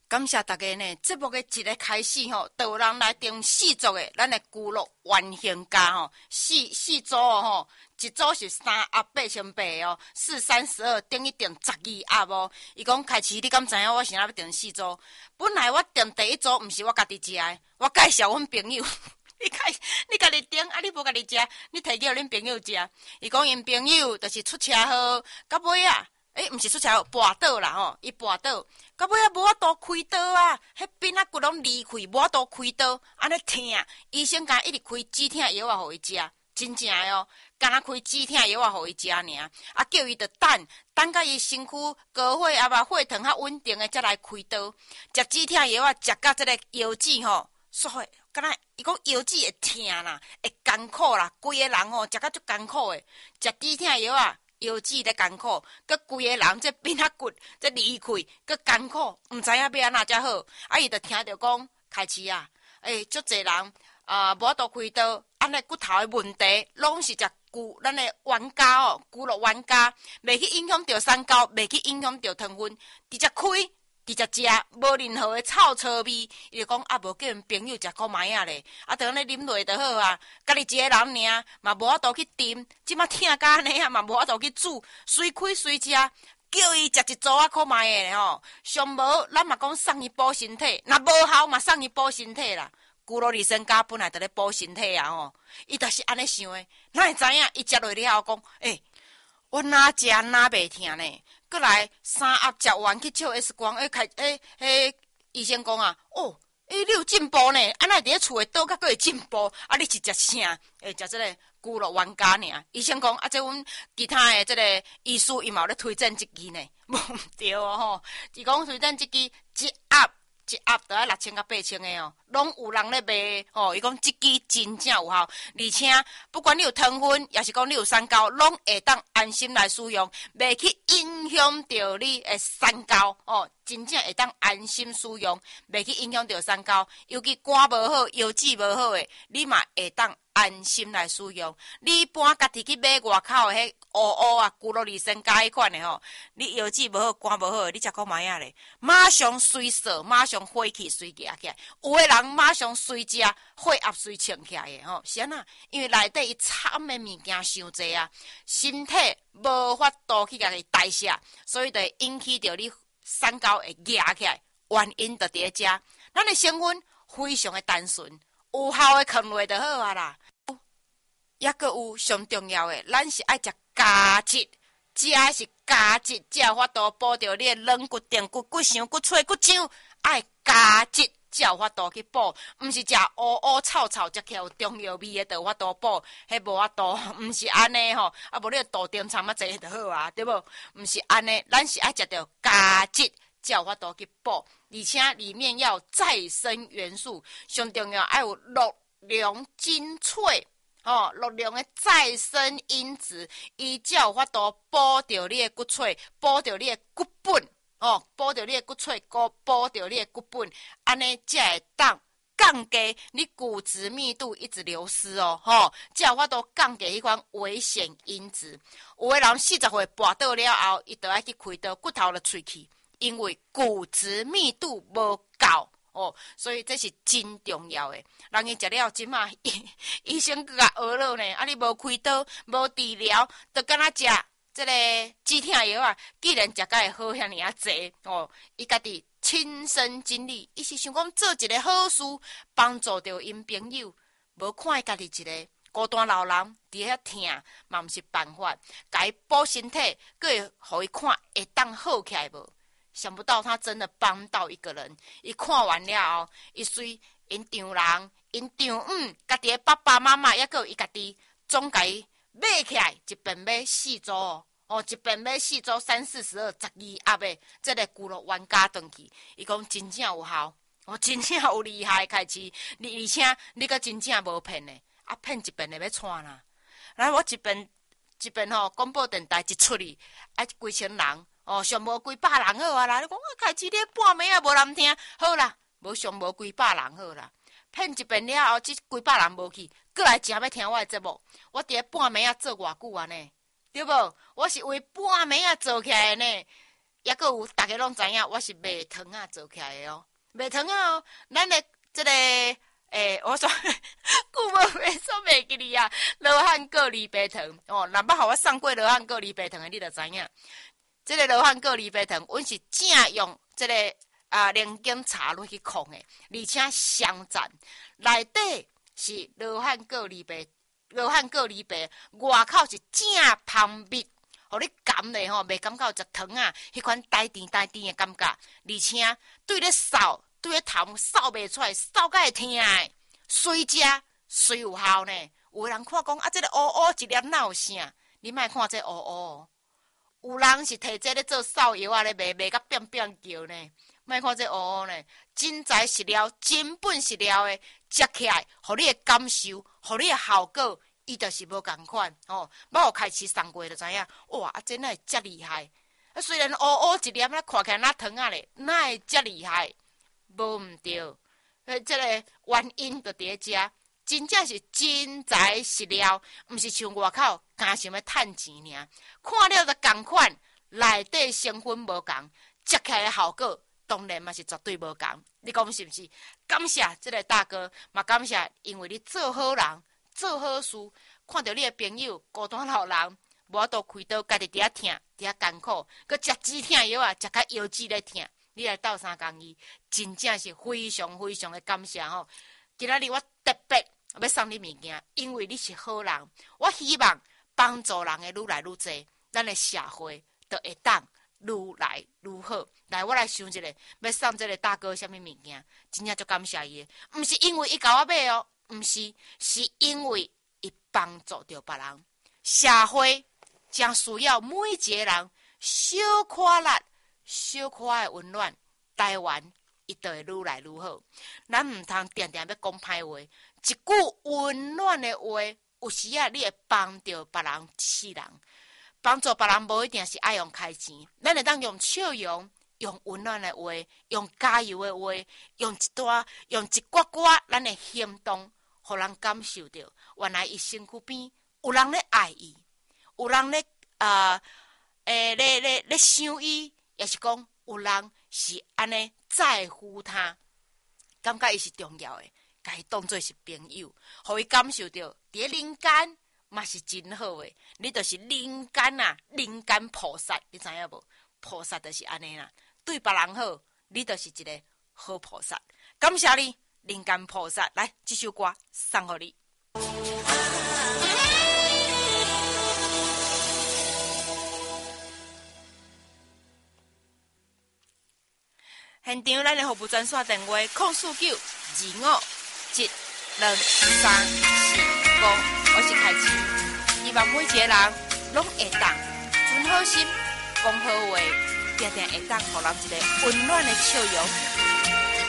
感谢大家呢，节目的一个开始吼，就有人来订四组的咱的俱乐完形家吼，四组吼，一组是3盒8,800哦，4、32等于订12盒哦。伊讲开始，你敢知影我是哪要订4组？本来我订第一组，毋是我家己食的，我介绍阮朋友。你家己订啊！你无家己食，你摕去互恁朋友食。伊讲因朋友就是出车祸，到尾啊。毋是出车祸，跋倒啦吼，伊跋倒，到尾啊无法度开刀啊，迄边仔骨拢离开，无法度开刀，安尼疼，医生甲一直开止疼药啊，互伊食，真正诶哦，敢若开止疼药啊，互伊食尔，啊叫伊着等甲伊身躯高血压啊、血糖较稳定诶，才来开刀，食止疼药啊，食到即个腰子吼，煞会，敢若伊讲腰子会疼啦，会艰苦啦，规个人吼食到足艰苦诶，食止疼药啊。腰子咧艰苦，佮规个人这边仔骨这离开，佮艰苦，毋知影要安怎才好。啊，伊就听着讲开始啊，足侪人无法度开刀，安尼骨头的问题，拢是食咱的冤家哦，骨肉冤家，袂去影响到三高，袂去影响到糖分，直接开。直接食，无任何的臭臭味，伊就讲啊，无叫因朋友食古麦仔咧，啊，就安尼啉落就好啊。家己一个人尔，嘛无法度去炖，即马疼甲安尼啊，嘛无法度去煮，随开随食，叫伊食一组啊古麦的吼。上无，咱嘛讲送伊补身体，若无效嘛送伊补身体啦。骨肉里身家本来就咧补身体啊吼，伊就是安尼想的，哪会知影伊食落了后讲，我哪食哪袂疼呢？过来3盒食完去照 X 光，医生讲啊，你有进步呢？安那伫咧厝诶倒甲佫会进步？啊，你是食啥？食即个骨肉冤家尔。医生讲啊，这阮其他诶即个医师伊嘛有咧推荐即支呢，无毋对哦吼。伊讲推荐即支一盒都要6000到8000诶哦，拢有人咧卖哦。伊讲即支真正有效，而且不管你有糖分，也是讲你有三高，拢会当安心来使用，袂去影响到你诶三高哦。真正会当安心使用，袂去影响到三高。尤其肝无好、腰子无好诶，你嘛会当安心来使用。你一般家己去买外口诶迄乌啊、骨肉里参加迄款诶吼，你腰子无好、肝无好，你食个麦啊咧，马上随扫，马上火气随压起来。有诶人马上随食，血压随冲起来诶吼，是安那？因为内底伊掺诶物件伤济啊，身体无法度去甲伊代谢，所以就会引起着你三高会压起来。原因就伫咧遮，咱诶成分非常诶单纯，有效诶控落就好啊啦。抑阁有上重要诶，咱是爱食加质，食诶是加质，才有法度补着你诶软骨、电骨、骨相、骨髓、骨浆，爱加质。才有法度去补，毋是食乌臭臭，食起有中药味诶，就有法度补，迄无法度，毋是安尼吼。啊，无你豆丁掺啊济就好啊，对无？毋是安尼，咱是爱食着加质，才有法度去补，而且里面要再生元素，上重要爱有鹿茸精粹。鹿茸的再生因子，伊才有法度补着你的骨髓，补着你的骨本，补着你的骨髓，补着你的骨本，安尼才会当降低你骨质密度一直流失才有法度降低迄款危险因子。有的人40岁跋倒了后，伊就爱去开刀，骨头就碎去，因为骨质密度无够。所以这是真重要的。人伊食了即马，医生佮学了呢。啊，你无开刀，无治疗，就敢若食这个止疼药啊。既然食甲会好遐尔啊济伊家己亲身经历，伊是想讲做一个好事，帮助着因朋友，无看伊家己一个孤单老人伫遐疼，嘛毋是办法。甲伊补身体，佮会互伊看会当好起来无？想不到他真的帮到一个人，伊看完了后，伊随因丈人、因丈家己的爸爸妈妈，抑个伊家己总甲伊买起来，一遍买4组一遍买4组3、42、12盒的，这个骨肉冤家转去，伊讲真正有效，真正有厉害开始，而且你个真正无骗的，啊骗一遍就要喘啦。然后我一遍广播电台一出去，几千人。上无几百人好啊啦！你讲开始咧半暝啊无人听，好啦，无上无几百人好啦。骗一遍了后，这几百人无去，过来真要听我的节目。我伫咧半暝啊做偌久啊呢？对无？我是为半暝啊做起来呢。 也阁有大家拢知影，我是卖糖仔做起来的哦，卖糖仔哦，咱的这个我说久无卖说袂记哩啊，罗汉果梨白糖哦，若捌互我送过罗汉果梨白糖的，你就知影，这个罗汉果梨白糖，阮是正用这个莲根茶落去控的，而且香赞，内底是罗汉果梨白，外口是正香蜜。互你甘咧吼，袂感觉食糖啊，迄款带甜的感觉，而且对咧扫，对咧头扫袂出来，扫甲会疼诶，随食随有效呢。有人看讲啊，这个乌乌一粒哪有啥？你莫看这乌乌，有人是摕这咧做扫药啊咧卖甲变叫呢。莫看这乌乌呢，真材实料、真本实料诶，食起来，互你诶感受，互你诶效果。伊就是无共款哦，我有开始送过就知影，哇，真会遮厉害！啊，虽然乌乌一粒，咱看起来哪糖啊咧，哪会遮厉害？无毋对，这个原因就伫遮，真正是真材实料，毋是像外口加想要趁钱尔。看了就共款，内底成分无共，食起来效果当然嘛是绝对无共。你讲是毋是？感谢这个大哥，嘛感谢，因为你做好人。做好事，看到你的朋友孤单老人，无法度开刀，家己伫遐疼，伫遐艰苦，佮食止疼药啊，食甲腰肌咧疼，你来斗相共伊，真正是非常非常的感谢吼！今仔日我特别要送你物件，因为你是好人，我希望帮助人的愈来愈多，咱的社会就会当愈来愈好。来，我来想一下，要送这个大哥什么物件？真正足感谢伊的，毋是因为伊甲我买哦。毋是，是因为伊帮助着别人，社会将需要每一个人小可力、小可爱温暖，台湾伊就会愈来愈好。咱毋通定定要讲歹话，一句温暖的话，有时啊，你会帮着别人一世人。帮助别人无一定是爱用开钱，咱会当用笑容。用温暖的话，用加油的话，用一寡寡咱的行动，互人感受到，原来伊身躯边有人咧爱伊，有人咧咧想伊，也是讲有人是安尼在乎他，感觉伊是重要的，甲伊当作是朋友，互伊感受到伫人间嘛是真好的，你就是人间啊，人间菩萨，你知影无？菩萨就是安尼啦。对别人好，你就是一个好菩萨。感谢你，人间菩萨。来，这首歌送给你。现场咱的服务专线电话：04925723455，我是凯琪。希望每一个人拢会当存好心，讲好话。定定会当互人一个温暖的笑容。